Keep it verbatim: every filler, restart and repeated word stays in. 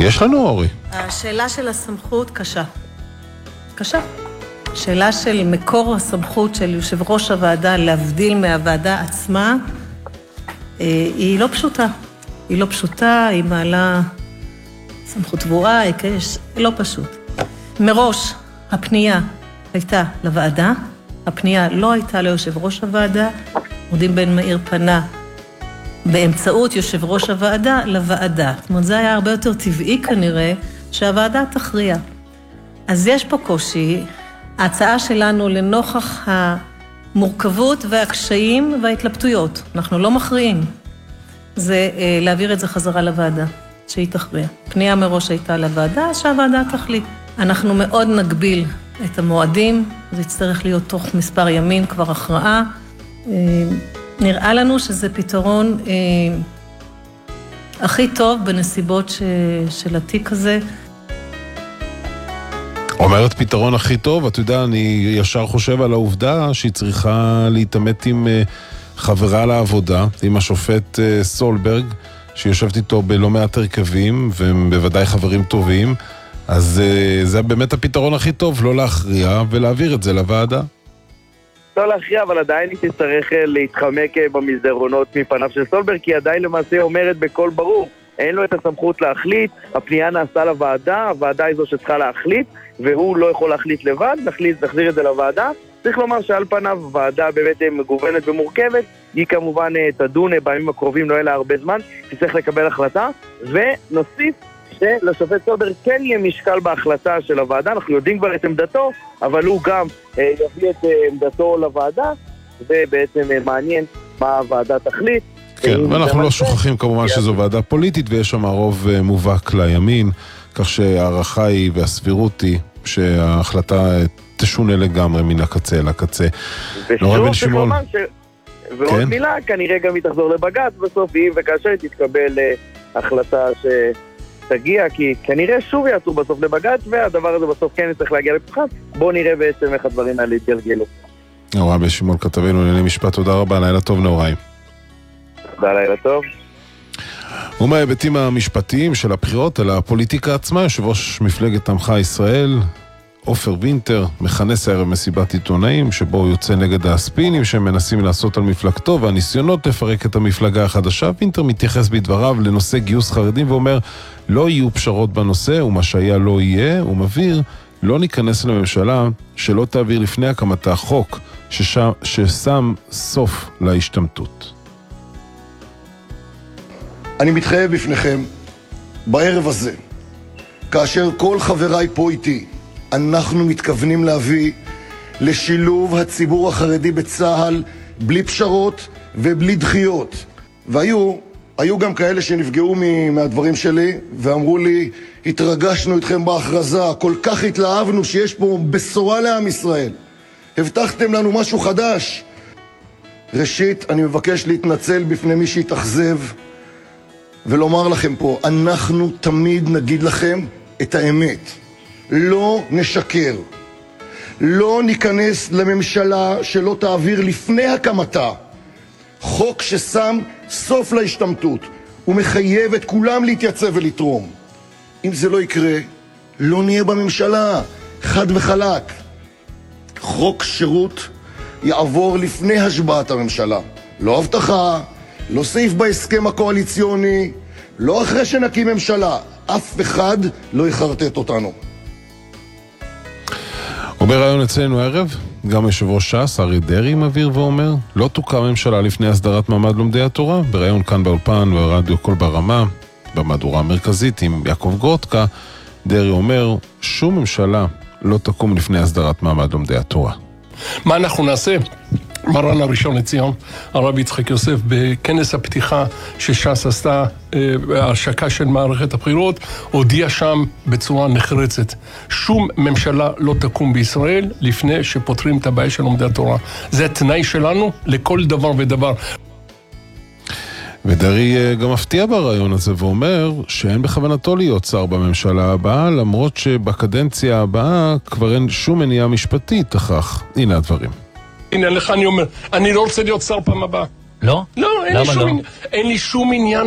יש לנו, אורי. השאלה של הסמכות קשה. קשה. שאלה של מקור הסמכות של יושב ראש הוועדה להבדיל מהוועדה עצמה, היא לא פשוטה. היא לא פשוטה, היא מעלה סמכות תבואה, היקש, היא לא פשוט. מראש הפנייה הייתה לוועדה, הפנייה לא הייתה ליושב ראש הוועדה, עו"ד בן מאיר פנה באמצעות יושב ראש הוועדה לוועדה. זאת אומרת, זה היה הרבה יותר טבעי כנראה שהוועדה תכריע. אז יש פה קושי. ההצעה שלנו לנוכח המורכבות והקשיים וההתלבטויות, אנחנו לא מכריעים, זה אה, להעביר את זה חזרה לוועדה, שהיא תכריע. פנייה מראש הייתה לוועדה, שהוועדה תחליט. אנחנו מאוד נגביל את המועדים, זה יצטרך להיות תוך מספר ימים כבר הכרעה. אה, נראה לנו שזה פתרון אה, הכי טוב בנסיבות ש, של התיק הזה. אומרת פתרון הכי טוב, אתה יודע, אני ישר חושב על העובדה שהיא צריכה להתאמת עם חברה לעבודה, עם השופט סולברג, שיושבת איתו בלא מעט הרכבים, והם בוודאי חברים טובים, אז זה באמת הפתרון הכי טוב, לא להכריע ולהעביר את זה לוועדה. לא להכריע, אבל עדיין היא תצטרך להתחמק במסדרונות מפניו של סולברג, כי עדיין למעשה אומרת בכל ברור, אין לו את הסמכות להחליט, הפנייה נעשה לוועדה, הוועדה היא זו שצריכה להחליט, והוא לא יכול להחליט לבד, נחליט, נחזיר את זה לוועדה. צריך לומר שעל פניו, ועדה באמת מגוונת ומורכבת, היא כמובן תדון בימים הקרובים, לא יהיה לה הרבה זמן, היא צריך לקבל החלטה, ונוסיף שלשופט סולברג כן יהיה משקל בהחלטה של הוועדה, אנחנו יודעים כבר את עמדתו, אבל הוא גם יביא את עמדתו לוועדה, ובעצם מעניין מה הוועדה תחליט. כן, ואנחנו לא שוכחים כמובן שזו ועדה פוליטית, ויש שם רוב מובהק לימין, כך שהערכה היא והסבירות היא שההחלטה תשונה לגמרי מן הקצה אל הקצה. ושוב צריך לומר ש... ועוד מילה, כנראה גם היא תחזור לבג"ץ בסוף, אם וכאשר היא תתקבל החלטה שתגיע, כי כנראה שוב יעשו בסוף לבג"ץ, והדבר הזה בסוף כן צריך להגיע לפתחם. בואו נראה בעצם איך הדברים האלה יתגלגלו. נורא בן שמעון כתבנו לענייני משפט, תודה רבה, לילה טוב נוראים. תודה, לילה טוב. ומההיבטים המשפטיים של הבחירות על הפוליטיקה עצמה, יושב ראש מפלגת עמך ישראל, עופר וינטר, מכנס הערב מסיבת עיתונאים, שבו הוא יוצא נגד הספינים שהם מנסים לעשות על מפלגתו, והניסיונות לפרק את המפלגה החדשה. וינטר מתייחס בדבריו לנושא גיוס חרדים, ואומר, לא יהיו פשרות בנושא, ומה שהיה לא יהיה. הוא מבהיר, לא ניכנס לממשלה שלא תעביר לפני הקמתה חוק ששם, ששם סוף להשתמטות. אני מתחייב בפניכם, בערב הזה, כאשר כל חבריי פה איתי, אנחנו מתכוונים להביא לשילוב הציבור החרדי בצהל, בלי פשרות ובלי דחיות. והיו, היו גם כאלה שנפגעו מהדברים שלי, ואמרו לי, התרגשנו איתכם בהכרזה, כל כך התלהבנו שיש פה בשורה לעם ישראל. הבטחתם לנו משהו חדש. ראשית, אני מבקש להתנצל בפני מי שהתאכזב, ולומר לכם פה, אנחנו תמיד נגיד לכם את האמת. לא נשקר. לא ניכנס לממשלה שלא תעביר לפני הקמתה חוק ששם סוף להשתמטות ומחייב את כולם להתייצב ולתרום. אם זה לא יקרה, לא נהיה בממשלה. חד וחלק. חוק שירות יעבור לפני השבעת הממשלה. לא הבטחה, לא סעיף בהסכם הקואליציוני, לא אחרי שנקים ממשלה. אף אחד לא יחרטט אותנו. וברעיון אצלנו הערב, גם יושב ראש ש"ס, אריה דרעי, מבהיר ואומר, לא תוקם ממשלה לפני הסדרת מעמד לומדי התורה. ברעיון כאן באולפן ברדיו קול ברמה, במהדורה המרכזית עם יעקב גרודקה, דרעי אומר, שום ממשלה לא תקום לפני הסדרת מעמד לומדי התורה. מה אנחנו נעשה? מרן הראשון לציון, הרב יצחק יוסף, בכנס הפתיחה שש"ס עשתה, ההשקה של מערכת הבחירות, הודיע שם בצורה נחרצת, שום ממשלה לא תקום בישראל לפני שפותרים את הבעיה של לומדי התורה. זה התנאי שלנו לכל דבר ודבר. ודרעי גם מפתיע ברעיון הזה ואומר שאין בכוונתו להיות שר בממשלה הבאה, למרות שבקדנציה הבאה כבר אין שום מניעה משפטית לכך. הנה הדברים. הנה לך אני אומר, אני לא רוצה להיות שר פעם הבאה. לא? לא, אין לי שום עניין.